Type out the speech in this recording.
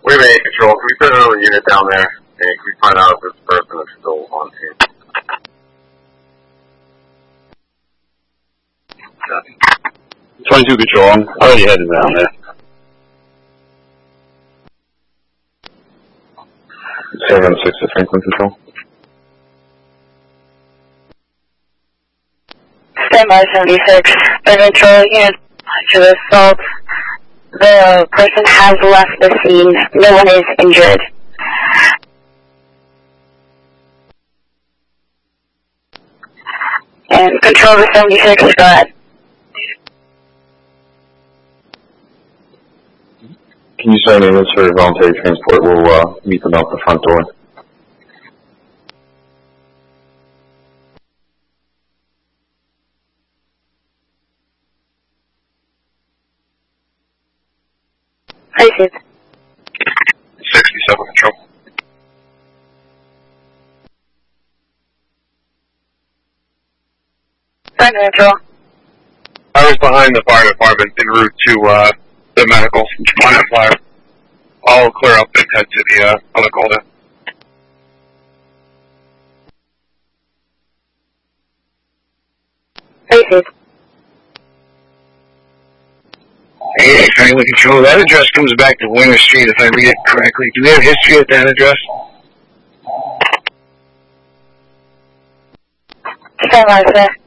Wait a minute, Control. Can we put another unit down there? And can we find out if this person is still on team? 22 Control, I'm already heading down there. 7-6 to Franklin Control. Stand by 76. Control unit to the assault. The person has left the scene. No one is injured. And Control to 76, go ahead. Can you sign in for voluntary transport? We'll meet them out the front door. I see. 67 Control. Control. I was behind the fire department en route to the medical on that flyer. I'll clear up and head to the other call then. I see. Hey, Franklin Control, that address comes back to Winter Street if I read it correctly. Do we have history at that address? Stand by, sir.